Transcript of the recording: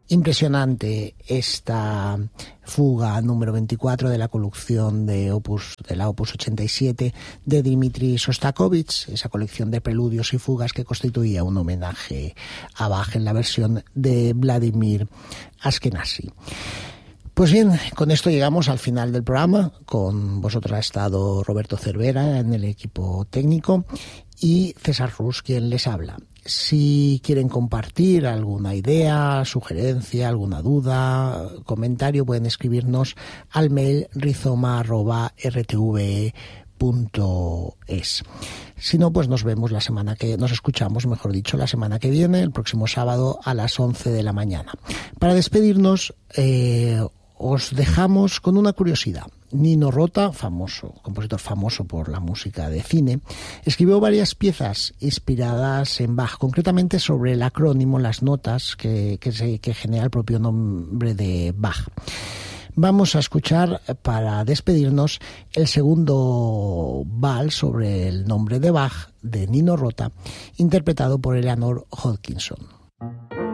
Impresionante esta fuga número 24 de la colección de la Opus 87 de Dmitri Shostakovich, esa colección de preludios y fugas que constituía un homenaje a Bach en la versión de Vladimir Ashkenazy. Pues bien, con esto llegamos al final del programa. Con vosotros ha estado Roberto Cervera en el equipo técnico y César Rus, quien les habla. Si quieren compartir alguna idea, sugerencia, alguna duda, comentario, pueden escribirnos al mail rizoma@rtve.es. Si no, pues nos escuchamos, mejor dicho, la semana que viene, el próximo sábado a las 11 de la mañana. Para despedirnos, os dejamos con una curiosidad. Nino Rota, compositor famoso por la música de cine, escribió varias piezas inspiradas en Bach, concretamente sobre el acrónimo, las notas que genera el propio nombre de Bach. Vamos a escuchar, para despedirnos, el segundo vals sobre el nombre de Bach de Nino Rota, interpretado por Eleanor Hodgkinson.